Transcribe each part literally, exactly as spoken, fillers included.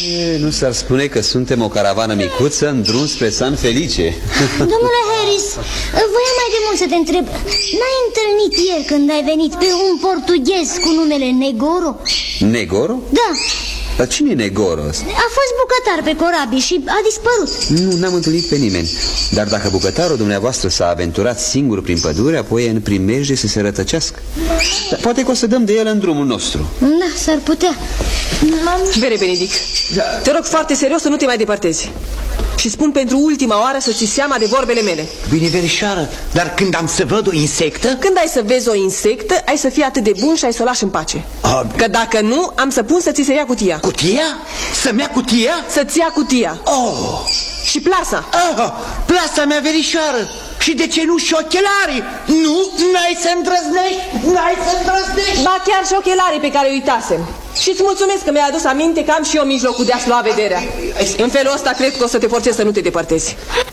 E, nu s-ar spune că suntem o caravană micuță în drum spre San Felice. Domnule Harris, voiam mai de mult să te întreb, n-ai întâlnit ieri când ai venit pe un portughez cu numele Negoro? Negoro? Da. Dar cine e Negoro? A fost bucătar pe corabie și a dispărut. Nu, n-am întâlnit pe nimeni. Dar dacă bucătarul dumneavoastră s-a aventurat singur prin pădure, apoi e în primejde să se rătăcească. Dar poate că o să dăm de el în drumul nostru. Da, s-ar putea. Bine, Benedict, te rog foarte serios să nu te mai depărtezi. Și spun pentru ultima oară să ții seama de vorbele mele. Bine, verișoară, dar când am să văd o insectă? Când ai să vezi o insectă, ai să fii atât de bun și ai să o lași în pace. A... Că dacă nu, am să pun să ți se ia cutia. Cutia? Să-mi ia cutia? Să-ți ia cutia. Oh. Și plasa. Oh, plasa mea, verișoară. Și de ce nu și ochelarii? Nu, n-ai să îndrăznești, n-ai să îndrăznești. Ba chiar și ochelarii pe care uitasem. Și îți mulțumesc că mi-ai adus aminte că am și eu mijlocul de a-ți lua vederea. În felul ăsta cred că o să te forțez să nu te depărtezi.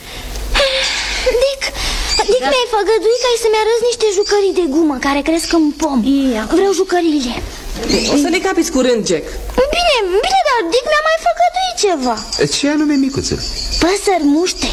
Dick, Dick, da. Mi-ai făgăduit că ai să-mi arăți niște jucării de gumă care cresc în pom. Ia. Vreau jucăriile. O să le capiți curând, Jack. Bine, bine, dar Dick mi-a mai făgăduit ceva. Ce anume, micuțul? Păsări muște.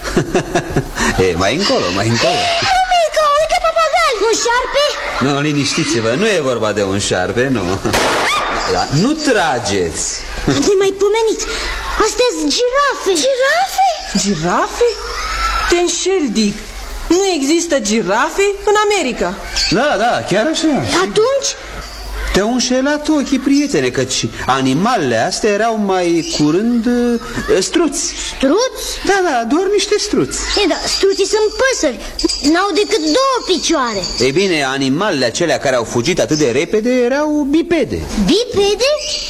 E, mai încolo, mai încolo. Mica, uite papagal. Un șarpe? Nu, liniștiți-vă, nu e vorba de un șarpe, nu. Da, nu trageți. De mai pomenit. Astea-s girafe. Girafe? Girafe? Te înșeli, Dick. Nu există girafe în America. Da, da, chiar așa. Atunci? Te-au înșelat ochii, prietene, căci animalele astea erau mai curând uh, struți. Struți? Da, da, doar niște struți. E, da, struții sunt păsări. N-au decât două picioare. Ei bine, animalele acelea care au fugit atât de repede erau bipede. Bipede?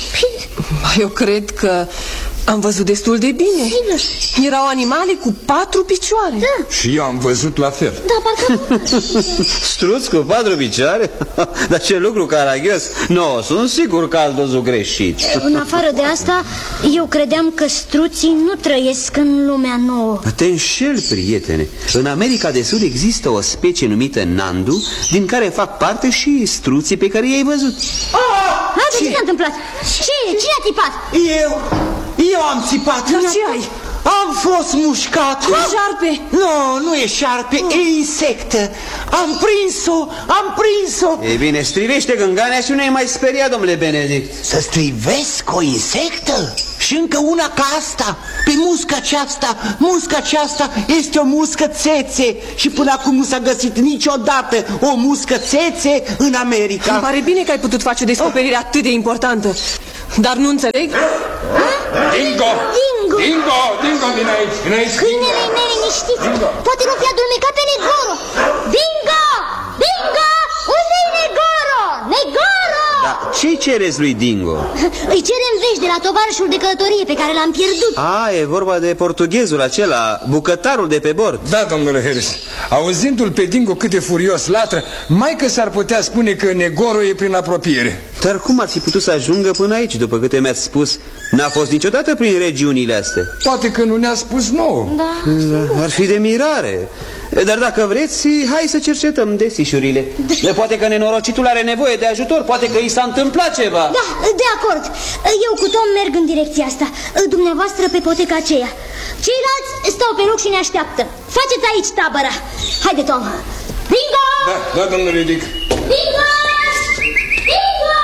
Eu cred că am văzut destul de bine. Sigur. Erau animale cu patru picioare. Da. Și eu am văzut la fel. Da, parcă... Struți cu patru picioare? Dar ce lucru caragios. Nu, sunt sigur că ați văzut greșit. În afară de asta, eu credeam că struții nu trăiesc în lumea nouă. Te înșeli, prietene. În America de Sud există o specie numită nandu, din care fac parte și struții pe care i-ai văzut. Ah! A, ce s-a întâmplat? Ce? Cine a tipat? Eu, eu am țipat. Dar ce ai? Am fost mușcat. Un șarpe? Nu, nu e șarpe, e insectă. Am prins-o, am prins-o. Ei bine, strivește gânganea și nu e mai speriat, domnule Benedict. Să strivesc o insectă? Și încă una ca asta. Pe musca aceasta, musca aceasta este o muscă țețe. Și până acum nu s-a găsit niciodată o muscă țețe în America. Îmi pare bine că ai putut face o descoperire atât de importantă. Dar nu înțeleg. Dingo! Dingo! Dingo! Dingo, vine aici! Vine aici! Câinele nereniștiți! Poate nu fi adulmecat pe Negoro! Dingo! Dingo! Unde-i Negoro? Negoro! Da, ce-i cereți lui Dingo? Îi cerem vești de la tovarășul de călătorie pe care l-am pierdut. A, e vorba de portughezul acela, bucătarul de pe bord. Da, domnule Harris, auzindu-l pe Dingo cât de furios latră, mai că s-ar putea spune că Negoro e prin apropiere. Dar cum ar fi putut să ajungă până aici, după câte mi-ați spus? N-a fost niciodată prin regiunile astea. Poate că nu ne-a spus nouă. Da. Da, ar fi de mirare. Dar dacă vreți, hai să cercetăm desișurile. Poate că nenorocitul are nevoie de ajutor, poate că i s-a întâmplat ceva. Da, de acord. Eu cu Tom merg în direcția asta. Dumneavoastră pe poteca aceea. Ceilalți stau pe loc și ne așteaptă. Faceți aici tabăra. Haide, Tom. Bingo! Da, da, domnule Dick. Bingo! Bingo!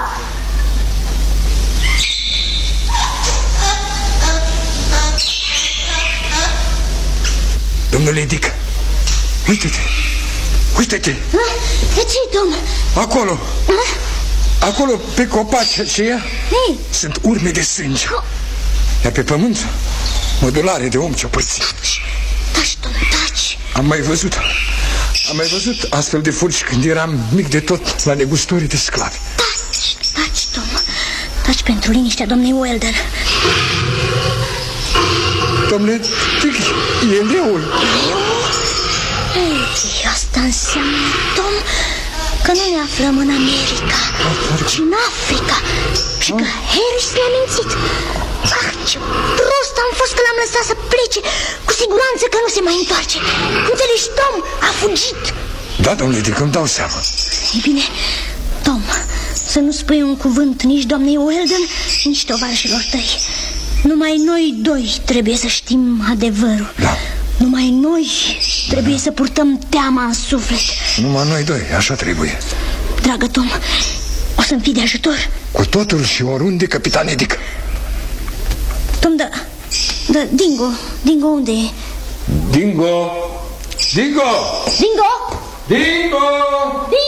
Domnule Dick, uite-te, uite-te. Ce-i, Tom? Acolo, a? acolo pe copaci aceia Hey. sunt urme de sânge. Iar pe pământ, mădulare de om ciopărțit. Taci, Tom, taci. Am mai văzut, am mai văzut astfel de furci când eram mic de tot la negustorii de sclavi. Taci, taci, Tom. Taci pentru liniștea domnului Weldon. Domnule Dick, e leul. Ei, asta înseamnă, Tom, că nu ne aflăm în America, ci în Africa. Și că Harris ne-a mințit. Ah, ce prost am fost că l-am lăsat să plece. Cu siguranță că nu se mai întoarce. Înțelegi, Tom, a fugit. Da, domnule Dick, îmi dau seama. Ei bine, Tom, să nu spui un cuvânt nici doamnei Weldon, nici tovarășilor tăi. Numai noi doi trebuie să știm adevărul. Da. Numai noi trebuie să purtăm teama în suflet. Numai noi doi, așa trebuie. Dragă Tom, o să-mi fii de ajutor? Cu totul și oriunde, capitan Edic. Tom, da, da, Dingo, Dingo unde e? Dingo! Dingo! Dingo! Dingo!